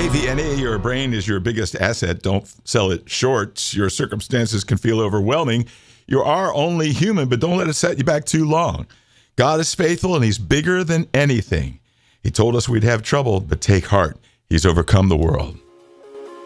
KVNA, your brain is your biggest asset. Don't sell it short. Your circumstances can feel overwhelming. You are only human, but don't let it set you back too long. God is faithful, and he's bigger than anything. He told us we'd have trouble, but take heart. He's overcome the world.